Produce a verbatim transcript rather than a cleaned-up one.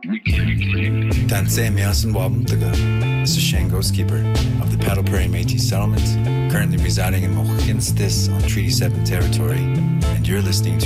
Tansei Miasan Wabuntaga. This is Shane Ghostkeeper of the Paddle Prairie Métis Settlement, currently residing in Mochikinstis on Treaty seven territory, and you're listening to